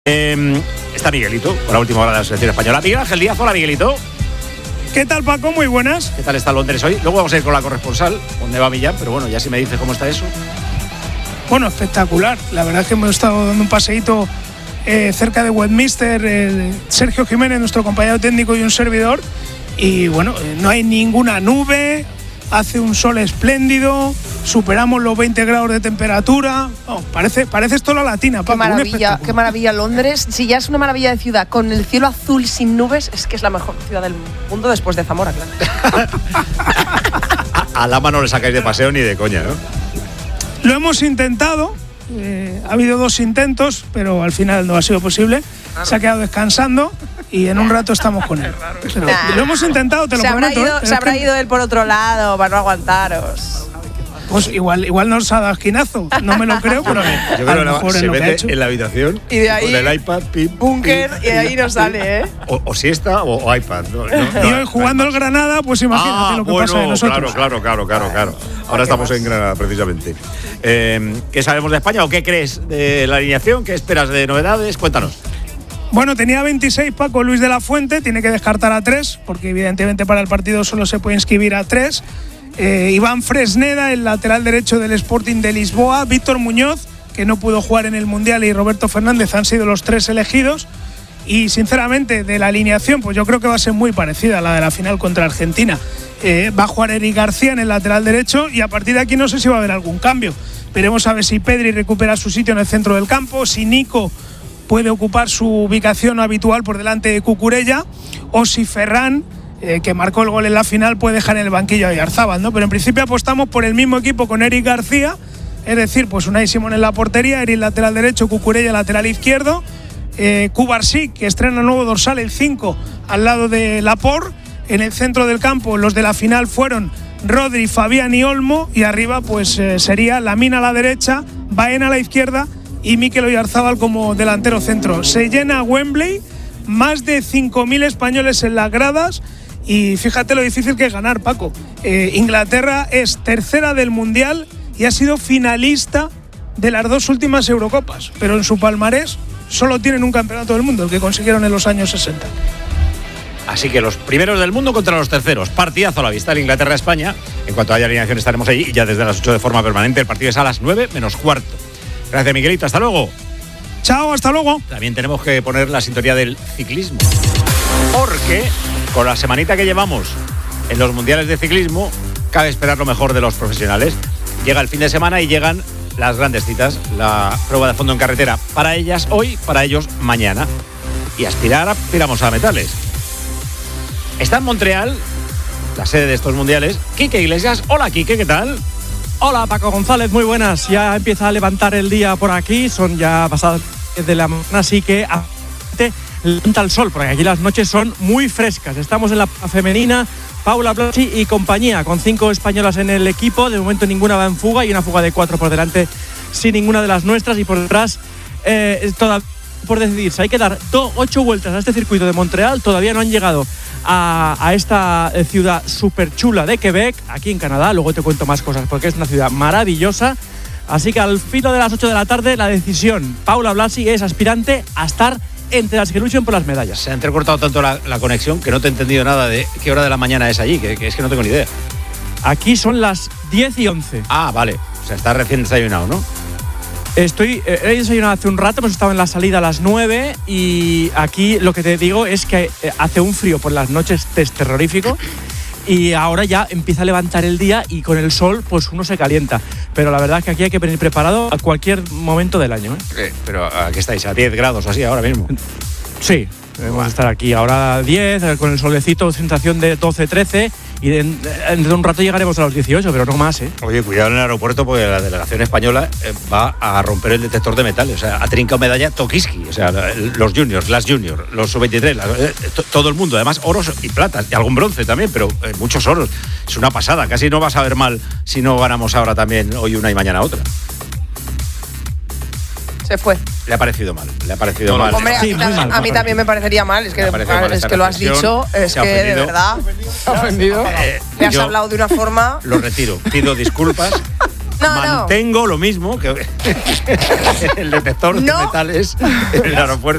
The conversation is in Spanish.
Está Miguelito, con la última hora de la selección española. Miguel Ángel Díaz, hola Miguelito. ¿Qué tal, Paco? Muy buenas. ¿Qué tal está Londres hoy? Luego vamos a ir con la corresponsal, donde va Millán, pero bueno, ya si me dices cómo está eso. Bueno, espectacular. La verdad es que hemos estado dando un paseíto cerca de Westminster, Sergio Jiménez, nuestro compañero técnico, y un servidor. Y bueno, no hay ninguna nube, hace un sol espléndido, superamos los 20 grados de temperatura. Oh, parece esto la Latina, Paco. Qué maravilla Londres. Si ya es una maravilla de ciudad, con el cielo azul sin nubes, es que es la mejor ciudad del mundo después de Zamora, claro. A Lama no le sacáis de paseo ni de coña, ¿no? Lo hemos intentado, ha habido 2 intentos, pero al final no ha sido posible. Se ha quedado descansando y en un rato estamos con él. Pero lo hemos intentado, te lo prometo. Se habrá ido él por otro lado para no aguantaros. Pues igual nos ha dado esquinazo, no me lo creo, pero yo creo que se mete en la habitación y de ahí, con el iPad, búnker, y de ahí no sale, ¿eh? O siesta o iPad. Y hoy jugando el Granada, pues imagínate lo que pasa de nosotros. Claro. Ahora estamos en Granada, precisamente. ¿Qué sabemos de España o qué crees de la alineación? ¿Qué esperas de novedades? Cuéntanos. Bueno, tenía 26 Paco Luis de la Fuente, tiene que descartar a 3, porque evidentemente para el partido solo se puede inscribir a 3. Iván Fresneda, el lateral derecho del Sporting de Lisboa, Víctor Muñoz, que no pudo jugar en el Mundial, y Roberto Fernández han sido los 3 elegidos. Y sinceramente, de la alineación, pues yo creo que va a ser muy parecida a la de la final contra Argentina. Va a jugar Eric García en el lateral derecho y a partir de aquí no sé si va a haber algún cambio. Veremos a ver si Pedri recupera su sitio en el centro del campo, si Nico puede ocupar su ubicación habitual por delante de Cucurella, o si Ferran, que marcó el gol en la final, puede dejar en el banquillo a Oyarzábal, ¿no? Pero en principio apostamos por el mismo equipo con Eric García, es decir, pues Unai Simón en la portería, Eric lateral derecho, Cucurella lateral izquierdo, Cubarsí, que estrena nuevo dorsal, el 5, al lado de Laporte. En el centro del campo los de la final fueron Rodri, Fabián y Olmo, y arriba pues sería Lamine a la derecha, Baena a la izquierda y Mikel Oyarzábal como delantero centro. Se llena Wembley, más de 5.000 españoles en las gradas. Y fíjate lo difícil que es ganar, Paco. Inglaterra es tercera del Mundial y ha sido finalista de las 2 últimas Eurocopas, pero en su palmarés solo tienen un campeonato del mundo, el que consiguieron en los años 60. Así que los primeros del mundo contra los terceros. Partidazo a la vista, el Inglaterra-España. En cuanto haya alineación estaremos allí, y ya desde las 8 de forma permanente. El partido es a las 9 menos cuarto. Gracias, Miguelito, hasta luego. Chao, hasta luego. También tenemos que poner la sintonía del ciclismo, porque con la semanita que llevamos en los mundiales de ciclismo, cabe esperar lo mejor de los profesionales. Llega el fin de semana y llegan las grandes citas, la prueba de fondo en carretera. Para ellas hoy, para ellos mañana. Y aspiramos a metales. Está en Montreal, la sede de estos mundiales, Quique Iglesias. Hola, Quique, ¿qué tal? Hola, Paco González, muy buenas. Ya empieza a levantar el día por aquí, son ya pasadas de la mañana, así que levanta el sol, porque aquí las noches son muy frescas. Estamos en la femenina, Paula Blasi y compañía, con 5 españolas en el equipo. De momento ninguna va en fuga, y una fuga de 4 por delante sin ninguna de las nuestras, y por detrás todavía por decidirse. Hay que dar 8 vueltas a este circuito de Montreal. Todavía no han llegado a esta ciudad súper chula de Quebec, aquí en Canadá. Luego te cuento más cosas, porque es una ciudad maravillosa. Así que al filo de las 8 de la tarde, la decisión. Paula Blasi es aspirante a estar entre las que luchan por las medallas. Se ha entrecortado tanto la conexión que no te he entendido nada de qué hora de la mañana es allí, que es que no tengo ni idea. Aquí son las 10 y 11. Ah, vale. O sea, está recién desayunado, ¿no? He desayunado hace un rato, hemos estado en la salida a las 9, y aquí lo que te digo es que hace un frío por las noches terrorífico, y ahora ya empieza a levantar el día, y con el sol pues uno se calienta. Pero la verdad es que aquí hay que venir preparado a cualquier momento del año, ¿eh? Pero ¿a qué estáis? ¿A 10 grados o así ahora mismo? Sí, debemos estar aquí ahora a 10, con el solecito, sensación de 12, 13, y dentro de un rato llegaremos a los 18, pero no más, ¿eh? Oye, cuidado en el aeropuerto, porque la delegación española va a romper el detector de metales. O sea, ha trincado medalla Tokiski. O sea, los juniors, las juniors, los sub-23, todo el mundo. Además, oros y platas, y algún bronce también, pero muchos oros. Es una pasada. Casi no vas a ver mal si no ganamos ahora también, hoy una y mañana otra. Se fue. Le ha parecido mal. Hombre, sí, a mí también me parecería mal. Es que lo has dicho. Es que de verdad. Ofendido. Me has hablado de una forma. Lo retiro. Pido disculpas. Mantengo lo mismo que el detector de metales en el aeropuerto.